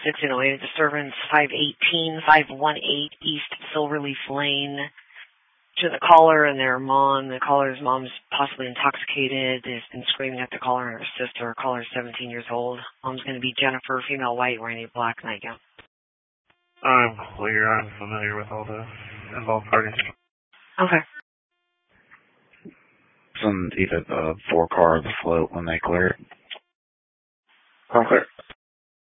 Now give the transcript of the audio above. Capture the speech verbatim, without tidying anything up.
sixteen oh eight disturbance, five eighteen, five eighteen East Silverleaf Lane. To the caller and their mom. The caller's mom's possibly intoxicated. Has been screaming at the caller and her sister. Caller's seventeen years old. Mom's going to be Jennifer, female white, wearing a black nightgown. I'm clear. I'm familiar with all the involved parties. Okay. Some either the four car or the float when they clear it. I'm clear.